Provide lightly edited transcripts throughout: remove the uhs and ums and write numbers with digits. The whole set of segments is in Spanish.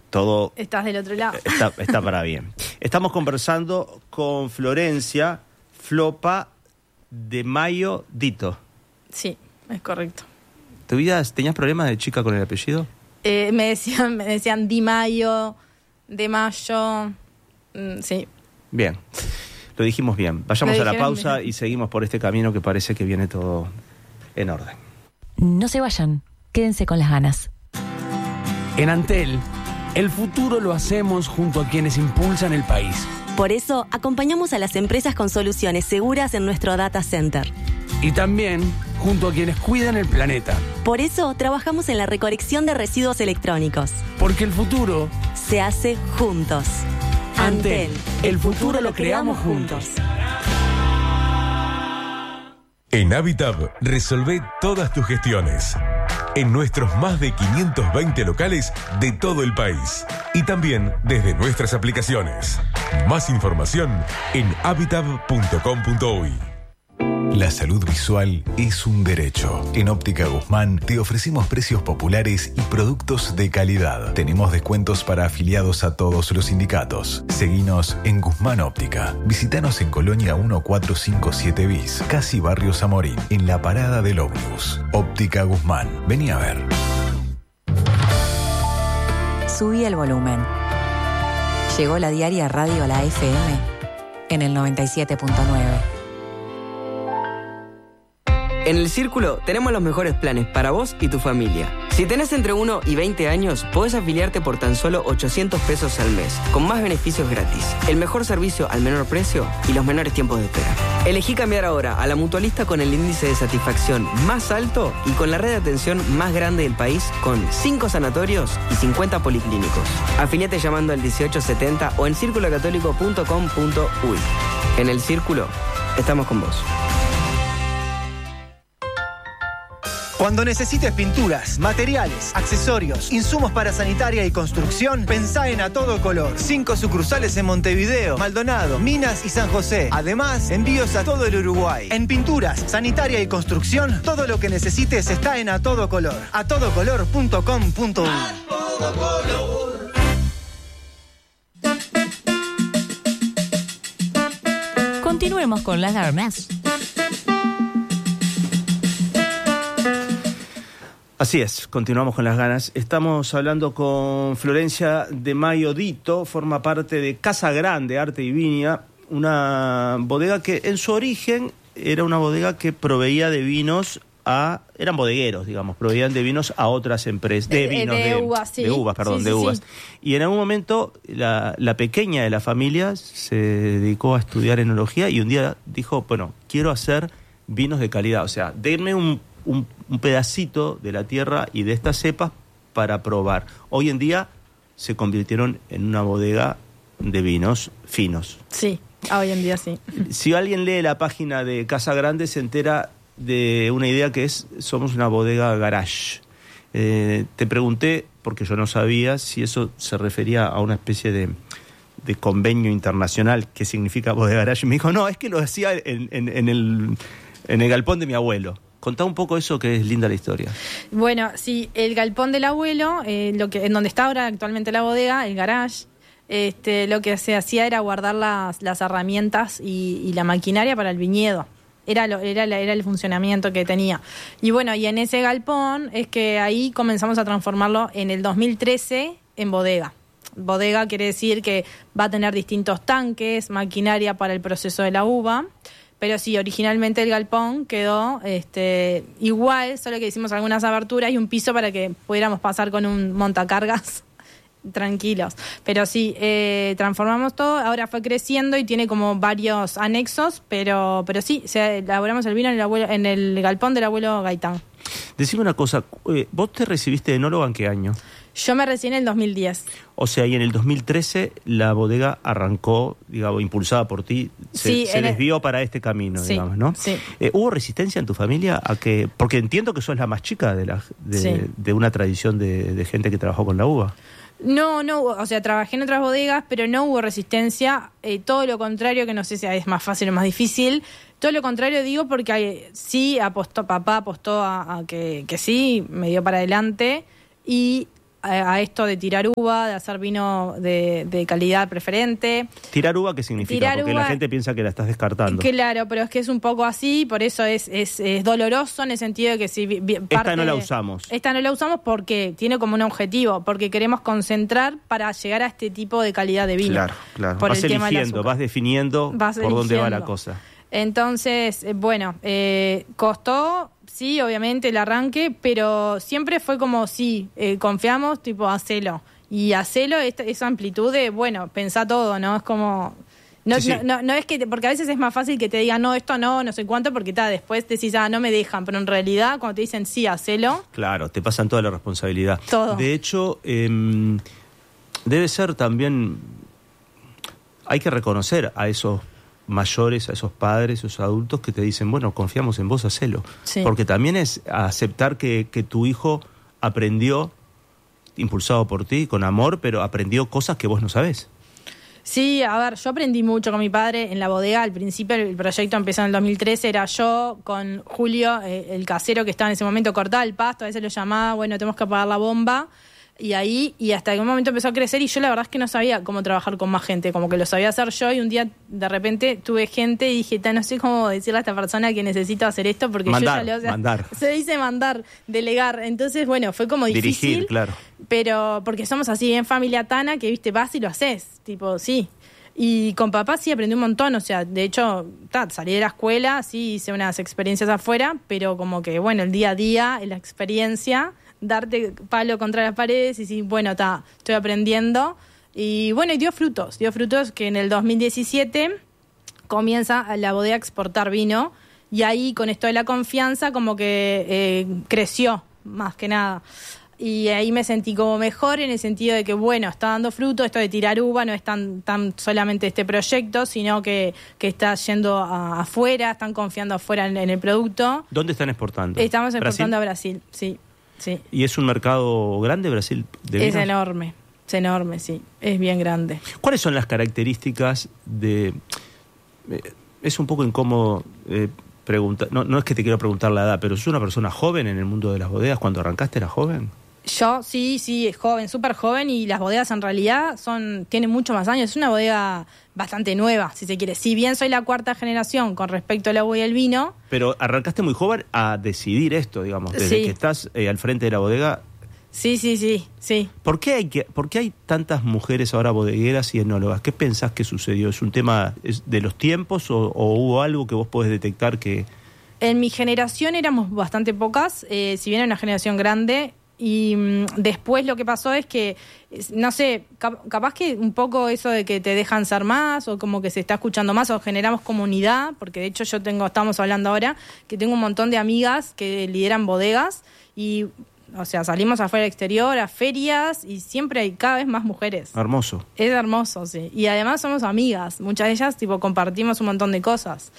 todo... Estás del otro lado. Está para bien. Estamos conversando con Florencia Flopa de Mayo Dito. Sí, es correcto. ¿Tenías problemas de chica con el apellido? Me decían Di Mayo, de Mayo, sí. Bien, lo dijimos bien. Vayamos a la pausa bien. Y seguimos por este camino que parece que viene todo en orden. No se vayan, quédense con las ganas. En Antel, el futuro lo hacemos junto a quienes impulsan el país. Por eso, acompañamos a las empresas con soluciones seguras en nuestro data center. Y también junto a quienes cuidan el planeta. Por eso, trabajamos en la recolección de residuos electrónicos. Porque el futuro se hace juntos. Antel, el futuro lo creamos juntos. En Habitab, resolvé todas tus gestiones. En nuestros más de 520 locales de todo el país. Y también desde nuestras aplicaciones. Más información en habitab.com.uy. La salud visual es un derecho. En Óptica Guzmán te ofrecemos precios populares y productos de calidad. Tenemos descuentos para afiliados a todos los sindicatos. Seguinos en Guzmán Óptica. Visítanos en Colonia 1457 bis, casi Barrio Zamorín, en la parada del ómnibus. Óptica Guzmán. Vení a ver. Subí el volumen. Llegó la diaria Radio a la FM en el 97.9. En El Círculo tenemos los mejores planes para vos y tu familia. Si tenés entre 1 y 20 años, podés afiliarte por tan solo 800 pesos al mes, con más beneficios gratis, el mejor servicio al menor precio y los menores tiempos de espera. Elegí cambiar ahora a la mutualista con el índice de satisfacción más alto y con la red de atención más grande del país, con 5 sanatorios y 50 policlínicos. Afiliate llamando al 1870 o en circulocatólico.com.uy. En El Círculo, estamos con vos. Cuando necesites pinturas, materiales, accesorios, insumos para sanitaria y construcción, pensá en A Todo Color. 5 sucursales en Montevideo, Maldonado, Minas y San José. Además, envíos a todo el Uruguay. En pinturas, sanitaria y construcción, todo lo que necesites está en A Todo Color. atodocolor.com.uy. A Todo Color. Continuemos con las ganas. Así es, continuamos con las ganas. Estamos hablando con Florencia de Mayo Dito, forma parte de Casa Grande, Arte y Viña, una bodega que en su origen era una bodega que proveía de vinos eran bodegueros, digamos, proveían de vinos a otras empresas, de uvas, sí. De uvas. Y en algún momento la pequeña de la familia se dedicó a estudiar enología y un día dijo, bueno, quiero hacer vinos de calidad, o sea, denme un pedacito de la tierra y de estas cepas para probar. Hoy en día se convirtieron en una bodega de vinos finos. Sí, hoy en día sí. Si alguien lee la página de Casa Grande se entera de una idea que somos una bodega garage. Te pregunté, porque yo no sabía, si eso se refería a una especie de convenio internacional que significa bodega garage. Y me dijo, no, es que lo hacía en el galpón de mi abuelo. Contá un poco eso, que es linda la historia. Bueno, sí, el galpón del abuelo, en donde está ahora actualmente la bodega, el garage, lo que se hacía era guardar las herramientas y la maquinaria para el viñedo. Era el funcionamiento que tenía. Y bueno, y en ese galpón es que ahí comenzamos a transformarlo en el 2013 en bodega. Bodega quiere decir que va a tener distintos tanques, maquinaria para el proceso de la uva. Pero sí, originalmente el galpón quedó igual, solo que hicimos algunas aberturas y un piso para que pudiéramos pasar con un montacargas tranquilos. Pero sí, transformamos todo, ahora fue creciendo y tiene como varios anexos, pero sí, elaboramos el vino en el galpón del abuelo Gaitán. Decime una cosa, ¿vos te recibiste de enóloga en qué año? Yo me recibí en el 2010. O sea, y en el 2013 la bodega arrancó, digamos, impulsada por ti, se desvió para este camino, sí, digamos, ¿no? Sí. ¿Hubo resistencia en tu familia a que...? Porque entiendo que sos la más chica de una tradición de gente que trabajó con la uva. No, o sea, trabajé en otras bodegas, pero no hubo resistencia, todo lo contrario, que no sé si es más fácil o más difícil, todo lo contrario digo porque papá apostó a que sí, me dio para adelante y a esto de tirar uva, de hacer vino de calidad preferente. ¿Tirar uva qué significa? Tirar porque uva, la gente piensa que la estás descartando. Claro, pero es que es un poco así, por eso es doloroso en el sentido de que si esta no la usamos. Esta no la usamos porque tiene como un objetivo, porque queremos concentrar para llegar a este tipo de calidad de vino. Claro. Por Vas el tema del eligiendo, azúcar. vas definiendo por dónde va la cosa. Entonces, bueno, costó, sí, obviamente el arranque, pero siempre fue como, sí, confiamos, tipo, hacelo. Y hacelo, esa amplitud de, bueno, pensá todo, ¿no? Es como... No, Sí. no es que, porque a veces es más fácil que te digan, no, esto no sé cuánto, porque después decís, no me dejan, pero en realidad cuando te dicen, sí, hacelo. Claro, te pasan toda la responsabilidad. Todo. De hecho, debe ser también... Hay que reconocer a esos mayores, a esos padres, a esos adultos que te dicen, bueno, confiamos en vos, hacelo. Sí. Porque también es aceptar que tu hijo aprendió, impulsado por ti, con amor, pero aprendió cosas que vos no sabés. Sí, a ver, yo aprendí mucho con mi padre en la bodega. Al principio el proyecto empezó en el 2013, era yo con Julio, el casero que estaba en ese momento, cortaba el pasto, a veces lo llamaba, bueno, tenemos que apagar la bomba. Y hasta que un momento empezó a crecer y yo la verdad es que no sabía cómo trabajar con más gente, como que lo sabía hacer yo y un día de repente tuve gente y dije, no sé cómo decirle a esta persona que necesito hacer esto porque mandar, yo ya le... mandar. Se dice mandar, delegar. Entonces, bueno, fue como difícil. Dirigir, claro. Pero porque somos así en familia tana que, viste, vas y lo haces, tipo, sí. Y con papá sí aprendí un montón, o sea, de hecho, salí de la escuela, sí, hice unas experiencias afuera, pero como que, bueno, el día a día, la experiencia, darte palo contra las paredes y sí, bueno, estoy aprendiendo. Y bueno, y dio frutos que en el 2017 comienza la bodega a exportar vino y ahí con esto de la confianza como que creció, más que nada. Y ahí me sentí como mejor en el sentido de que, bueno, está dando fruto, esto de tirar uva no es tan solamente este proyecto, sino que está yendo afuera, están confiando afuera en el producto. ¿Dónde están exportando? Estamos exportando a Brasil, sí. ¿Y es un mercado grande, Brasil? Es enorme, sí, es bien grande. ¿Cuáles son las características de...? Es un poco incómodo preguntar, no es que te quiero preguntar la edad, pero ¿sos una persona joven en el mundo de las bodegas? ¿Cuando arrancaste eras joven? Yo sí, es joven, súper joven, y las bodegas en realidad tienen mucho más años. Es una bodega bastante nueva, si se quiere. Si bien soy la cuarta generación con respecto al agua y el vino... Pero arrancaste muy joven a decidir esto, digamos, desde que estás al frente de la bodega. Sí. ¿Por qué hay tantas mujeres ahora bodegueras y enólogas? ¿Qué pensás que sucedió? ¿Es un tema de los tiempos o hubo algo que vos podés detectar que...? En mi generación éramos bastante pocas, si bien era una generación grande... Y después lo que pasó es que, no sé, capaz que un poco eso de que te dejan ser más o como que se está escuchando más o generamos comunidad, porque de hecho estamos hablando ahora, que tengo un montón de amigas que lideran bodegas y, o sea, salimos afuera al exterior, a ferias y siempre hay cada vez más mujeres. Hermoso. Es hermoso, sí. Y además somos amigas, muchas de ellas compartimos un montón de cosas.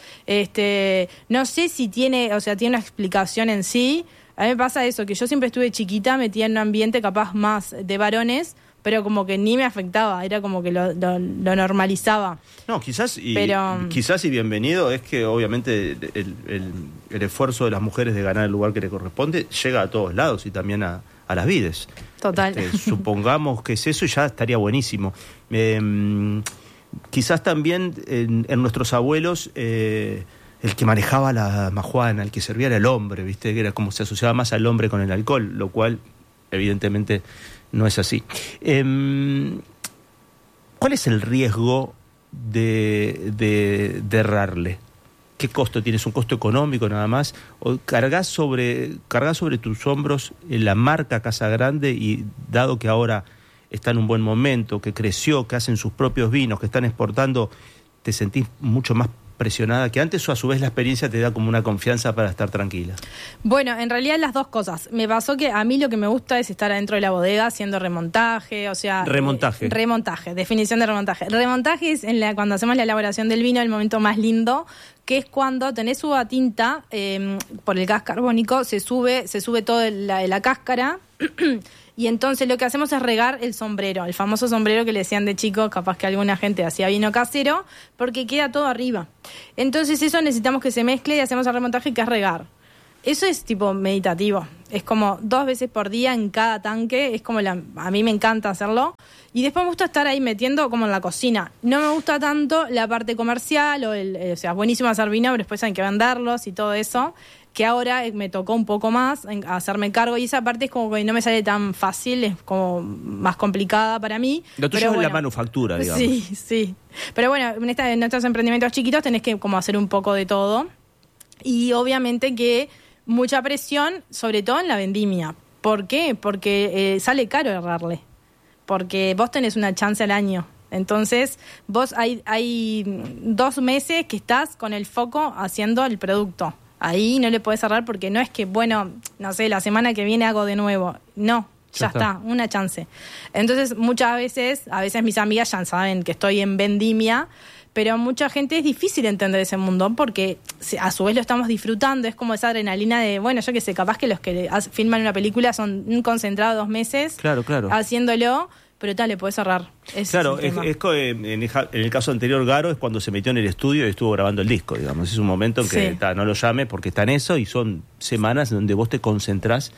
No sé si tiene una explicación en sí. A mí me pasa eso, que yo siempre estuve chiquita, metida en un ambiente capaz más de varones, pero como que ni me afectaba, era como que lo normalizaba. No, quizás y bienvenido es que obviamente el esfuerzo de las mujeres de ganar el lugar que le corresponde llega a todos lados y también a las vides. Total. Supongamos que es eso y ya estaría buenísimo. Quizás también en nuestros abuelos... el que manejaba la majuana, el que servía era el hombre, ¿viste? Que era como se asociaba más al hombre con el alcohol, lo cual evidentemente no es así. ¿Cuál es el riesgo de errarle? ¿Qué costo tienes? ¿Un costo económico nada más? ¿O cargas sobre tus hombros la marca Casa Grande y dado que ahora está en un buen momento, que creció, que hacen sus propios vinos, que están exportando, te sentís mucho más presionada que antes o a su vez la experiencia te da como una confianza para estar tranquila? Bueno, en realidad las dos cosas. Me pasó que a mí lo que me gusta es estar adentro de la bodega haciendo remontaje, o sea... Remontaje, definición de remontaje. Remontaje es cuando hacemos la elaboración del vino, el momento más lindo, que es cuando tenés uva tinta, por el gas carbónico, se sube toda la cáscara... Y entonces lo que hacemos es regar el sombrero, el famoso sombrero que le decían de chico, capaz que alguna gente hacía vino casero, porque queda todo arriba. Entonces eso necesitamos que se mezcle y hacemos el remontaje, que es regar. Eso es tipo meditativo. Es como 2 veces por día en cada tanque. Es como a mí me encanta hacerlo. Y después me gusta estar ahí metiendo como en la cocina. No me gusta tanto la parte comercial o sea, buenísimo hacer vino, pero después hay que venderlos y todo eso. Que ahora me tocó un poco más hacerme cargo. Y esa parte es como que no me sale tan fácil, es como más complicada para mí. Lo tuyo es la manufactura, digamos. Sí. Pero bueno, en estos emprendimientos chiquitos tenés que como hacer un poco de todo. Y obviamente que mucha presión, sobre todo en la vendimia. ¿Por qué? Porque sale caro errarle. Porque vos tenés una chance al año. Entonces, vos hay 2 meses que estás con el foco haciendo el producto. Ahí no le podés errar porque no es que, bueno, no sé, la semana que viene hago de nuevo. No, ya está, una chance. Entonces, muchas veces, a veces mis amigas ya saben que estoy en vendimia, pero mucha gente es difícil entender ese mundo porque a su vez lo estamos disfrutando. Es como esa adrenalina de, bueno, yo qué sé, capaz que los que filman una película son un concentrado 2 meses claro. haciéndolo, pero tal, le podés cerrar. Claro, en el caso anterior, Garo, es cuando se metió en el estudio y estuvo grabando el disco, digamos. Es un momento en que no lo llame porque está en eso y son semanas donde vos te concentrás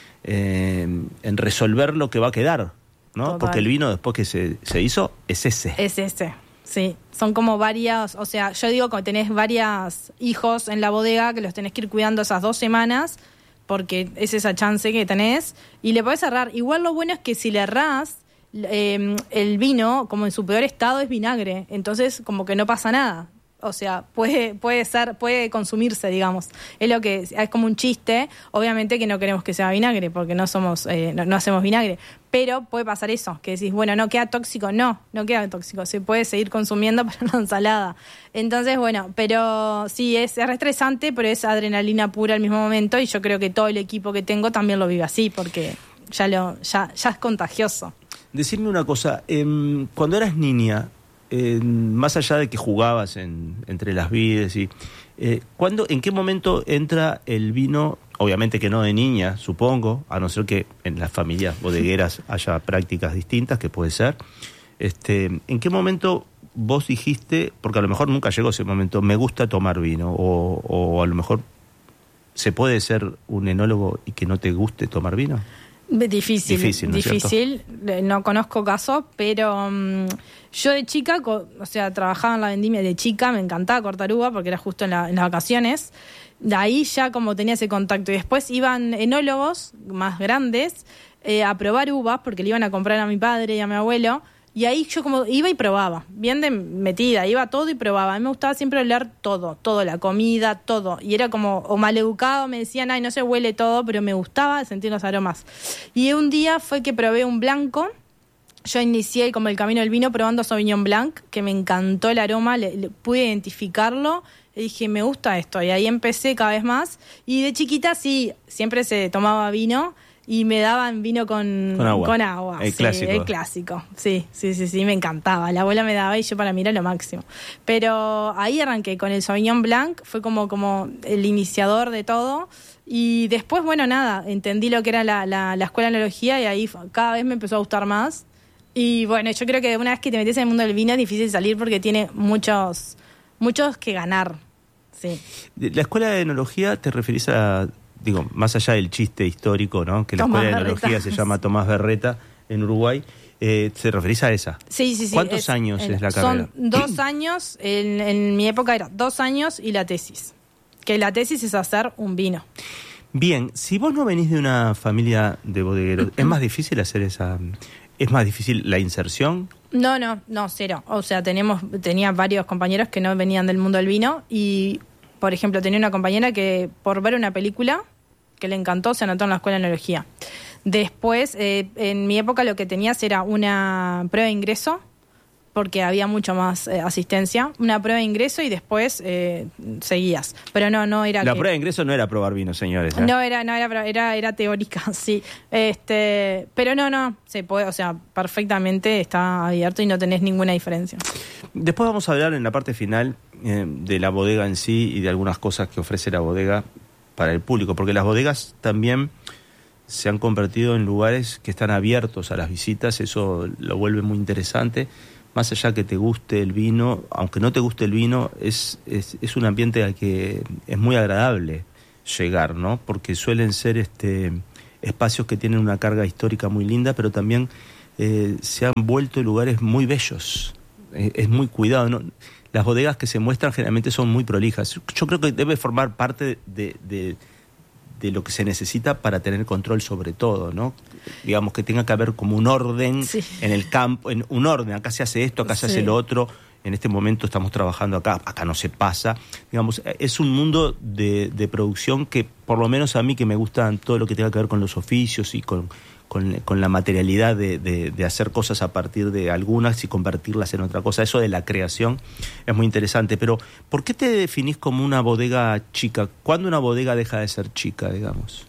en resolver lo que va a quedar, ¿no? Total. Porque el vino después que se hizo es ese. Es ese. Sí, son como varias, o sea, yo digo que tenés varios hijos en la bodega que los tenés que ir cuidando esas 2 semanas porque es esa chance que tenés y le podés cerrar. Igual lo bueno es que si le errás, el vino, como en su peor estado, es vinagre, entonces como que no pasa nada. O sea, puede consumirse, digamos. Es como un chiste. Obviamente que no queremos que sea vinagre, porque no hacemos vinagre. Pero puede pasar eso, que decís, bueno, no queda tóxico. No queda tóxico. Se puede seguir consumiendo para una ensalada. Entonces, bueno, pero sí, es estresante, pero es adrenalina pura al mismo momento. Y yo creo que todo el equipo que tengo también lo vive así, porque ya es contagioso. Decirme una cosa, cuando eras niña, más allá de que jugabas entre las vides ¿en qué momento entra el vino? Obviamente que no de niña, supongo, a no ser que en las familias bodegueras haya prácticas distintas, que puede ser. ¿En qué momento vos dijiste, porque a lo mejor nunca llegó ese momento, me gusta tomar vino, o a lo mejor se puede ser un enólogo y que no te guste tomar vino? Difícil, ¿no? No conozco casos, pero yo de chica, trabajaba en la vendimia de chica, me encantaba cortar uva porque era justo en las vacaciones. De ahí ya como tenía ese contacto. Y después iban enólogos más grandes a probar uvas porque le iban a comprar a mi padre y a mi abuelo. Y ahí yo como iba y probaba, bien de metida, iba todo y probaba. A mí me gustaba siempre oler todo, la comida, todo. Y era como, o maleducado, me decían, ay, no se huele todo, pero me gustaba sentir los aromas. Y un día fue que probé un blanco. Yo inicié como el camino del vino probando Sauvignon Blanc, que me encantó el aroma, pude identificarlo. Y dije, me gusta esto. Y ahí empecé cada vez más. Y de chiquita sí, siempre se tomaba vino. Y me daban vino con agua. El clásico. Sí, me encantaba. La abuela me daba y yo para mí era lo máximo. Pero ahí arranqué con el Sauvignon Blanc, fue como el iniciador de todo. Y después, bueno, nada, entendí lo que era la escuela de enología y ahí cada vez me empezó a gustar más. Y bueno, yo creo que una vez que te metes en el mundo del vino es difícil salir porque tiene muchos que ganar. Sí. ¿La escuela de enología te referís a...? Digo, más allá del chiste histórico, ¿no? Que la Tomás escuela de enología Berreta. se llama Tomás Berreta en Uruguay. ¿Se referís a esa? Sí. ¿Cuántos años es la carrera? Son 2 años, en mi época era 2 años y la tesis. Que la tesis es hacer un vino. Bien, si vos no venís de una familia de bodegueros, ¿es más difícil hacer esa...? ¿Es más difícil la inserción? No, cero. O sea, tenía varios compañeros que no venían del mundo del vino y... Por ejemplo, tenía una compañera que por ver una película que le encantó se anotó en la escuela de enología. Después, en mi época lo que tenías era una prueba de ingreso, porque había mucho más asistencia, una prueba de ingreso y después seguías. Pero no era... La prueba de ingreso no era probar vino, señores. No era teórica, sí. Pero no, se puede, o sea, perfectamente está abierto y no tenés ninguna diferencia. Después vamos a hablar en la parte final de la bodega en sí y de algunas cosas que ofrece la bodega para el público, porque las bodegas también se han convertido en lugares que están abiertos a las visitas, eso lo vuelve muy interesante. Más allá que te guste el vino, aunque no te guste el vino, es un ambiente al que es muy agradable. llegar, ¿no? Porque suelen ser espacios que tienen una carga histórica muy linda, pero también se han vuelto lugares muy bellos. Es muy cuidado, ¿no? Las bodegas que se muestran generalmente son muy prolijas. Yo creo que debe formar parte de lo que se necesita para tener control sobre todo, ¿no? Digamos que tenga que haber como un orden en el campo, en un orden, acá se hace esto, acá se hace lo otro, en este momento estamos trabajando acá no se pasa. Digamos, es un mundo de producción que, por lo menos a mí, que me gusta todo lo que tenga que ver con los oficios y con la materialidad de hacer cosas a partir de algunas y convertirlas en otra cosa. Eso de la creación es muy interesante. Pero, ¿por qué te definís como una bodega chica? ¿Cuándo una bodega deja de ser chica, digamos?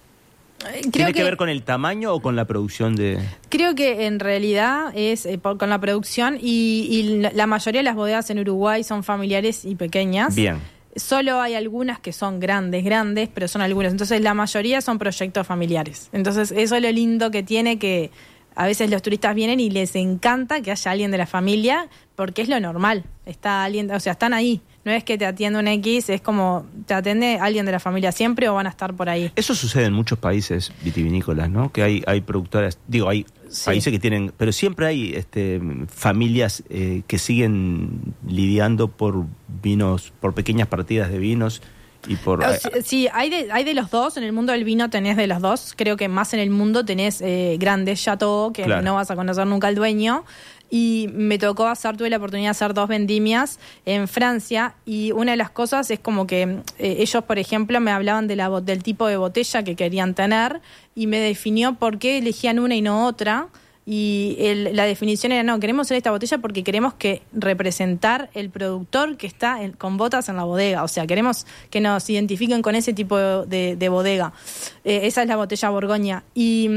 ¿Tiene que ver con el tamaño o con la producción de...? Creo que en realidad es con la producción y la mayoría de las bodegas en Uruguay son familiares y pequeñas. Bien. Solo hay algunas que son grandes, pero son algunas. Entonces la mayoría son proyectos familiares. Entonces eso es lo lindo que tiene, que a veces los turistas vienen y les encanta que haya alguien de la familia, porque es lo normal. Está alguien, o sea, están ahí. No es que te atiende un X, es como te atiende alguien de la familia siempre o van a estar por ahí. Eso sucede en muchos países vitivinícolas, ¿no? Que hay productoras, hay países que tienen, pero siempre hay familias que siguen lidiando por vinos, por pequeñas partidas de vinos y por... Sí, hay de los dos. En el mundo del vino tenés de los dos. Creo que más en el mundo tenés grandes chateaux que no vas a conocer nunca al dueño. Y me tocó tuve la oportunidad de hacer 2 vendimias en Francia, y una de las cosas es como que ellos, por ejemplo, me hablaban del tipo de botella que querían tener, y me definió por qué elegían una y no otra, y la definición era, no, queremos hacer esta botella porque queremos que representar el productor que está con botas en la bodega, o sea, queremos que nos identifiquen con ese tipo de bodega. Esa es la botella Borgoña.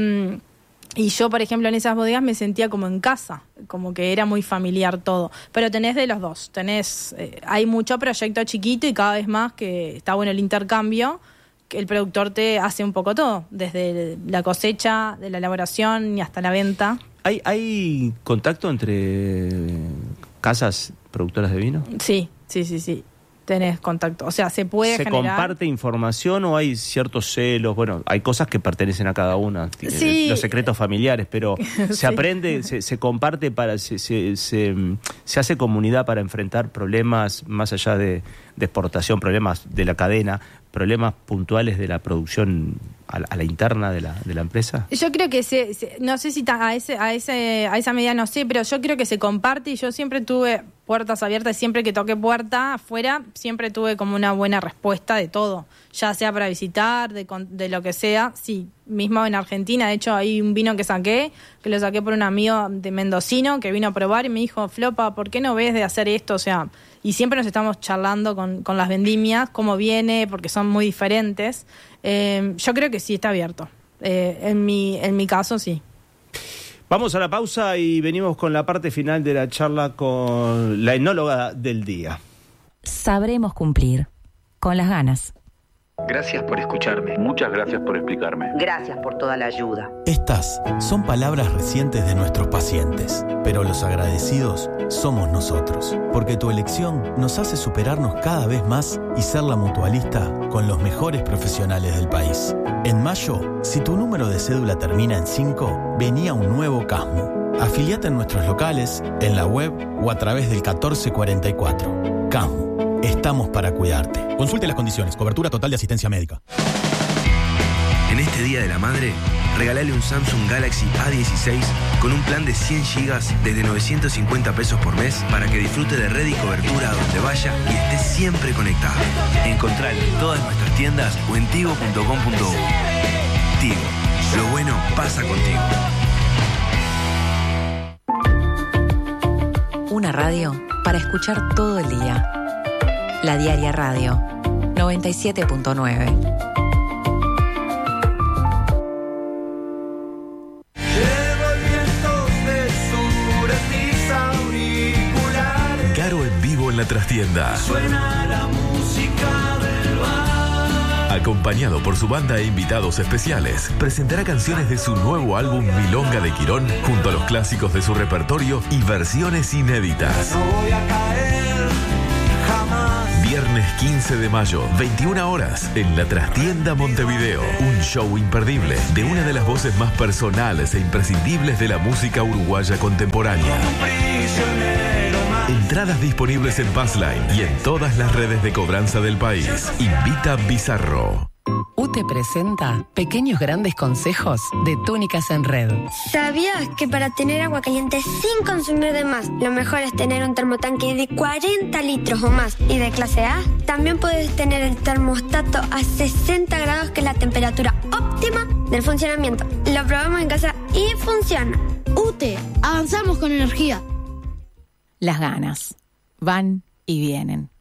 Y yo, por ejemplo, en esas bodegas me sentía como en casa, como que era muy familiar todo. Pero tenés de los dos, hay mucho proyecto chiquito y cada vez más que está bueno el intercambio, que el productor te hace un poco todo, desde la cosecha, de la elaboración y hasta la venta. ¿Hay contacto entre casas productoras de vino? Sí. Tenés contacto, o sea, se puede generar... ¿Se comparte información o hay ciertos celos? Bueno, hay cosas que pertenecen a cada una, los secretos familiares, pero se aprende, se comparte, se hace comunidad para enfrentar problemas más allá de exportación, problemas de la cadena, problemas puntuales de la producción a la interna de la empresa. Yo creo que no sé si a esa medida no sé, pero yo creo que se comparte, y yo siempre tuve puertas abiertas, siempre que toqué puerta afuera, siempre tuve como una buena respuesta de todo, ya sea para visitar, de lo que sea. Sí, mismo en Argentina, de hecho hay un vino que lo saqué por un amigo de mendocino que vino a probar y me dijo, Flopa, ¿por qué no ves de hacer esto? O sea, y siempre nos estamos charlando con las vendimias, cómo viene, porque son muy diferentes. Yo creo que sí, está abierto. En mi caso, sí. Vamos a la pausa y venimos con la parte final de la charla con la enóloga del día. Sabremos cumplir. Con las ganas. Gracias por escucharme. Muchas gracias por explicarme. Gracias por toda la ayuda. Estas son palabras recientes de nuestros pacientes, pero los agradecidos somos nosotros, porque tu elección nos hace superarnos cada vez más y ser la mutualista con los mejores profesionales del país. En mayo, si tu número de cédula termina en 5, vení a un nuevo CASMU. Afiliate en nuestros locales, en la web o a través del 1444. CASMU. Estamos para cuidarte. Consulte las condiciones. Cobertura total de asistencia médica. En este Día de la Madre, regalale un Samsung Galaxy A16 con un plan de 100 GB desde 950 pesos por mes para que disfrute de red y cobertura a donde vaya y esté siempre conectado. Encontralo en todas nuestras tiendas o en tigo.com.uy. Tigo, lo bueno pasa contigo. Una radio para escuchar todo el día. La Diaria Radio 97.9. Caro en vivo en la trastienda. Suena la música del bar. Acompañado por su banda e invitados especiales, presentará canciones de su nuevo álbum Milonga de Quirón, junto a los clásicos de su repertorio y versiones inéditas. No voy a caer jamás. Viernes 15 de mayo, 21 horas, en la Trastienda Montevideo. Un show imperdible de una de las voces más personales e imprescindibles de la música uruguaya contemporánea. Entradas disponibles en Passline y en todas las redes de cobranza del país. Invita Bizarro. UTE presenta pequeños grandes consejos de Túnicas en Red. ¿Sabías que para tener agua caliente sin consumir de más, lo mejor es tener un termotanque de 40 litros o más y de clase A? También puedes tener el termostato a 60 grados, que es la temperatura óptima del funcionamiento. Lo probamos en casa y funciona. UTE, avanzamos con energía. Las ganas van y vienen.